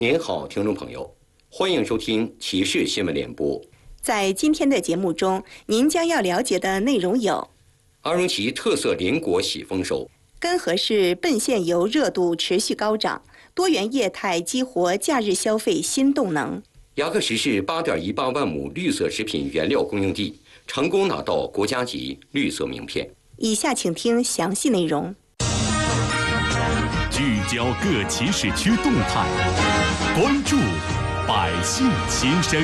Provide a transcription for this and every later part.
您好，听众朋友，欢迎收听骑士新闻联播。 在今天的节目中，您将要了解的内容有： 阿荣旗特色邻国喜丰收， 根河市苯线油热度持续高涨，多元业态激活假日消费新动能。 牙克石市8.18万亩绿色食品原料供应地成功拿到国家级绿色名片。 以下请听详细内容。 聚焦各骑士区动态，关注百姓心声。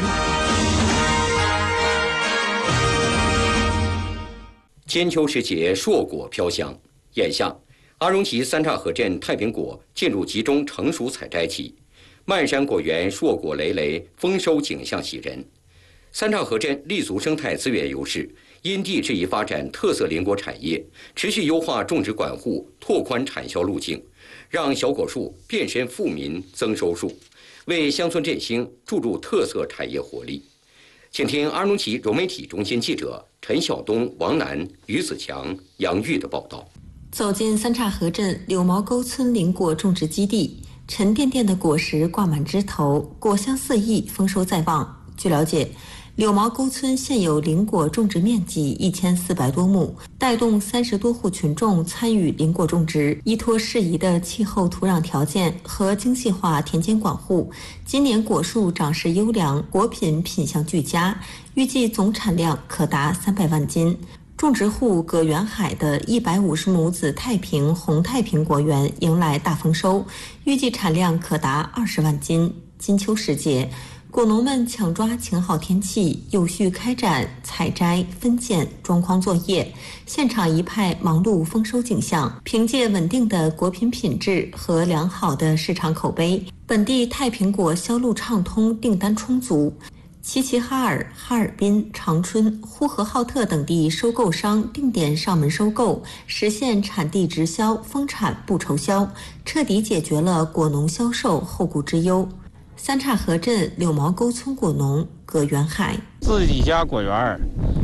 金秋时节，硕果飘香。眼下，阿荣旗三岔河镇太平果进入集中成熟采摘期，漫山果园硕果累累，丰收景象喜人。三岔河镇立足生态资源优势，因地制宜发展特色邻果产业，持续优化种植管护，拓宽产销路径，让小果树变身富民增收树，为乡村振兴注入特色产业活力。请听阿荣旗融媒体中心记者陈晓东、王楠、于子强、杨玉的报道。 走进三岔河镇柳毛沟村邻果种植基地，沉甸甸的果实挂满枝头，果香四溢，丰收在望。据了解，柳毛沟村现有邻果种植面积1400多亩，带动30多户群众参与邻果种植。依托适宜的气候土壤条件和精细化田间管护，今年果树长势优良，果品品相俱佳，预计总产量可达300万斤。种植户葛元海的150亩紫太平、红太平果园迎来大丰收，预计产量可达20万斤。金秋时节，果农们抢抓晴好天气，有序开展采摘、分拣、装筐作业，现场一派忙碌丰收景象。凭借稳定的果品品质和良好的市场口碑，本地太平果销路畅通，订单充足。齐齐哈尔、哈尔滨、长春、呼和浩特等地收购商定点上门收购，实现产地直销，丰产不愁销，彻底解决了果农销售后顾之忧。三岔河镇柳毛沟村果农葛元海： 自己家果园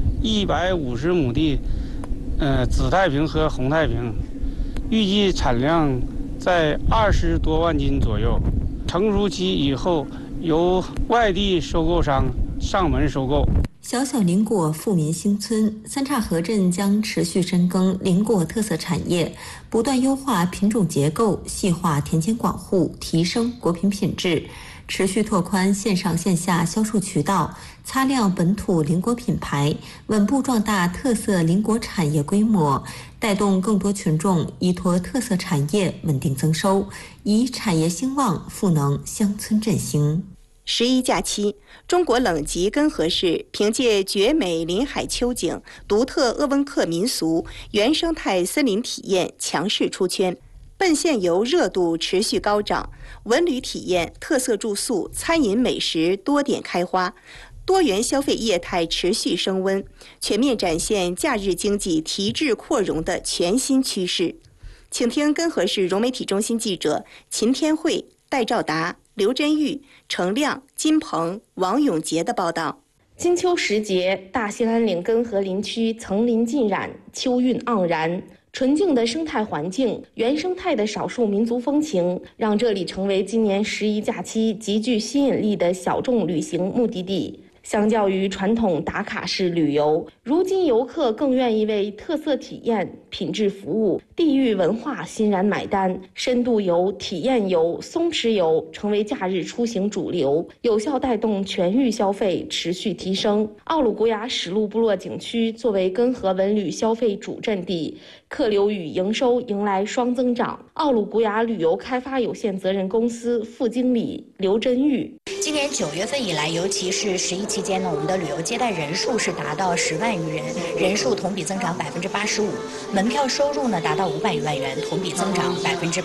150亩地，紫太平和红太平，预计产量在20多万斤左右。成熟期以后，由外地收购商上门收购。 小小邻果富民兴村，三岔河镇将持续深耕邻果特色产业，不断优化品种结构，细化田间管护，提升果品品质，持续拓宽线上线下销售渠道，擦亮本土邻果品牌，稳步壮大特色邻果产业规模，带动更多群众依托特色产业稳定增收，以产业兴旺赋能乡村振兴。 11假期，中国冷极根河市凭借绝美林海秋景、独特鄂温克民俗、原生态森林体验强势出圈。苯线油热度持续高涨，文旅体验、特色住宿、餐饮美食多点开花，多元消费业态持续升温，全面展现假日经济提质扩容的全新趋势。请听根河市融媒体中心记者秦天慧、戴兆达、刘真玉、程亮、金鹏、王永杰的报道。 金秋时节，大兴安岭根河林区层林尽染，秋韵盎然。纯净的生态环境，原生态的少数民族风情，让这里成为今年11假期极具吸引力的小众旅行目的地。相较于传统打卡式旅游，如今游客更愿意为特色体验、品质服务、地域文化欣然买单。深度游、体验游、松弛游成为假日出行主流，有效带动全域消费持续提升。奥鲁古雅史路部落景区作为根河文旅消费主阵地，客流与营收迎来双增长。奥鲁古雅旅游开发有限责任公司副经理刘真玉： 今年9月份以来，尤其是11期间呢，我们的旅游接待人数是达到10万余人，人数同比增长85%，门票收入呢达到500余万元，同比增长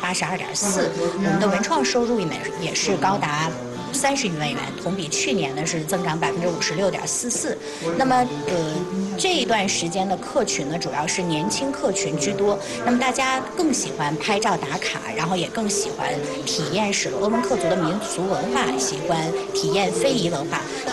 82.4%。我们的文创收入也是高达30余万元，同比去年呢是增长56.44%。那么这一段时间的客群呢，主要是年轻客群居多。那么大家更喜欢拍照打卡，然后也更喜欢体验史鄂温克族的民俗文化，喜欢体验非遗文化。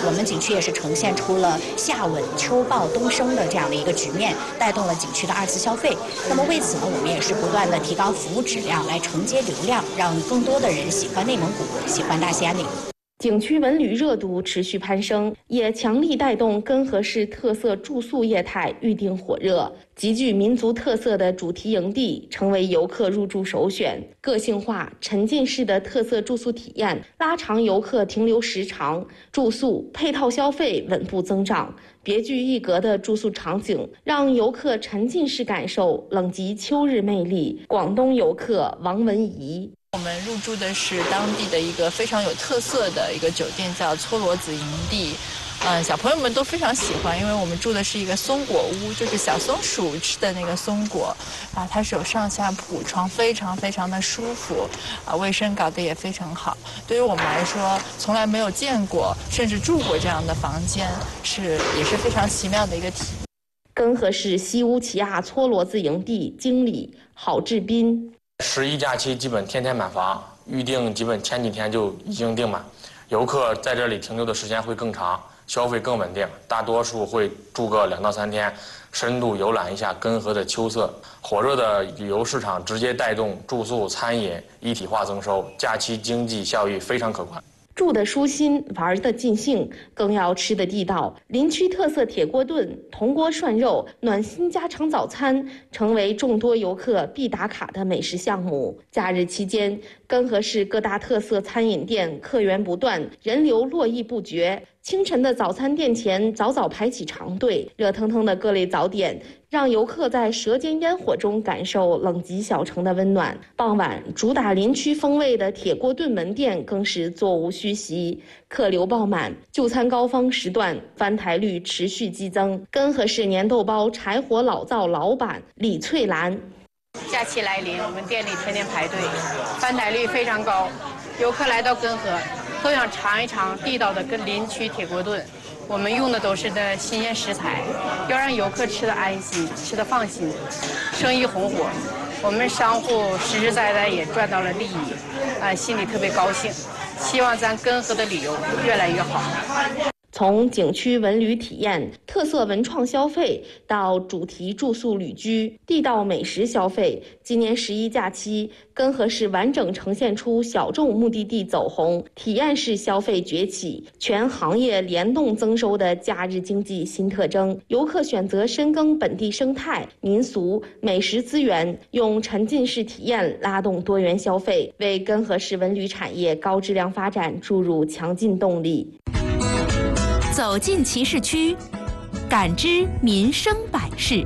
我们景区也是呈现出了夏稳秋暴冬生的这样的一个局面，带动了景区的2次消费。那么为此呢，我们也是不断的提高服务质量，来承接流量，让更多的人喜欢内蒙古，喜欢大兴安岭。 景区文旅热度持续攀升，也强力带动根河市特色住宿业态预订火热。极具民族特色的主题营地成为游客入住首选，个性化、沉浸式的特色住宿体验拉长游客停留时长，住宿配套消费稳步增长。别具一格的住宿场景让游客沉浸式感受冷极秋日魅力。广东游客王文怡。 我们入住的是当地的一个非常有特色的一个酒店，叫搓罗子营地。小朋友们都非常喜欢，因为我们住的是一个松果屋，就是小松鼠吃的那个松果啊，它是有上下铺，床非常非常的舒服啊，卫生搞得也非常好。对于我们来说，从来没有见过甚至住过这样的房间，也是非常奇妙的一个体验。 根河市西乌齐亚搓罗子营地经理郝志斌 ，11假期基本天天满房，预订基本前几天就已经订满，游客在这里停留的时间会更长，消费更稳定，大多数会住个2到3天，深度游览一下根河的秋色。火热的旅游市场直接带动住宿、餐饮一体化增收，假期经济效益非常可观。 住得舒心，玩得尽兴，更要吃得地道。林区特色铁锅炖、铜锅涮肉、暖心家常早餐，成为众多游客必打卡的美食项目。假日期间，根河市各大特色餐饮店客源不断，人流络绎不绝。清晨的早餐店前早早排起长队，热腾腾的各类早点让游客在舌尖烟火中感受冷极小城的温暖。傍晚，主打林区风味的铁锅炖门店更是座无虚席，客流爆满。就餐高峰时段，翻台率持续激增。根河市粘豆包柴火老灶老板李翠兰： 假期来临，我们店里天天排队，翻台率非常高。游客来到根河都想尝一尝地道的林区铁锅炖，我们用的都是的新鲜食材，要让游客吃得安心，吃得放心，生意红火。我们商户实实在在也赚到了利益，心里特别高兴。希望咱根河的旅游越来越好。 从景区文旅体验、特色文创消费到主题住宿旅居、地道美食消费，今年11假期，根河市完整呈现出小众目的地走红、体验式消费崛起、全行业联动增收的假日经济新特征。游客选择深耕本地生态、民俗、美食资源，用沉浸式体验拉动多元消费，为根河市文旅产业高质量发展注入强劲动力。 走进骑士区，感知民生百事。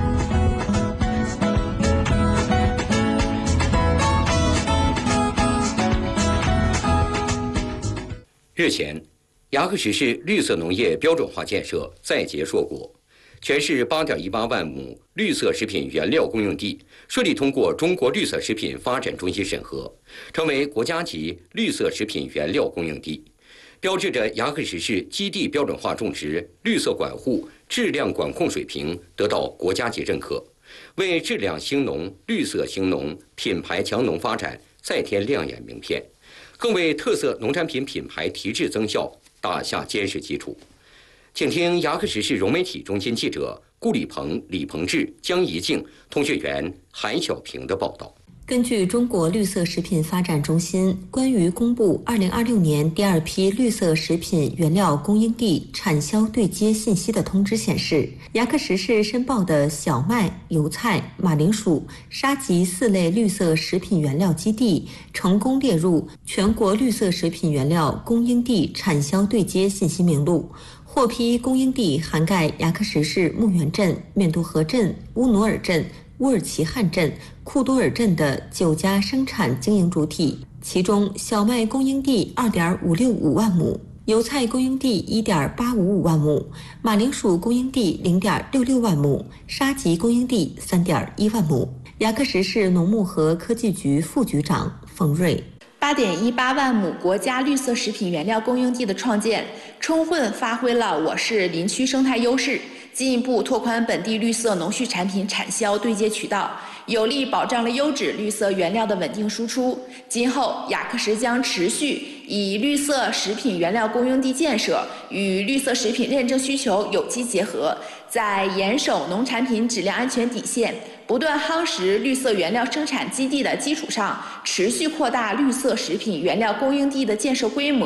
日前，牙克石市绿色农业标准化建设在结硕果，全市8.18万亩绿色食品原料供应地顺利通过中国绿色食品发展中心审核，成为国家级绿色食品原料供应地。标志着牙克石市基地标准化种植、绿色管护、质量管控水平得到国家级认可，为质量兴农、绿色兴农、品牌强农发展再添亮眼名片，更为特色农产品品牌提质增效打下坚实基础。请听牙克石市融媒体中心记者顾礼鹏、李鹏志、江怡静、通讯员韩小平的报道。 根据中国绿色食品发展中心关于公布2026年第2批绿色食品原料供应地产销对接信息的通知显示，牙克石市申报的小麦、油菜、马铃薯、沙棘4类绿色食品原料基地成功列入全国绿色食品原料供应地产销对接信息名录。获批供应地涵盖牙克石市木源镇、面渡河镇、乌努尔镇、乌尔齐汉镇、库多尔镇的9家生产经营主体，其中小麦供应地2.565万亩，油菜供应地1.855万亩，马铃薯供应地0.66万亩，沙棘供应地3.1万亩。牙克石市农牧和科技局副局长冯瑞 ：8.18万亩国家绿色食品原料供应地的创建，充分发挥了我市林区生态优势，进一步拓宽本地绿色农畜产品产销对接渠道， 有力保障了优质绿色原料的稳定输出。今后，雅克石将持续以绿色食品原料供应地建设与绿色食品认证需求有机结合，在严守农产品质量安全底线，不断夯实绿色原料生产基地的基础上，持续扩大绿色食品原料供应地的建设规模。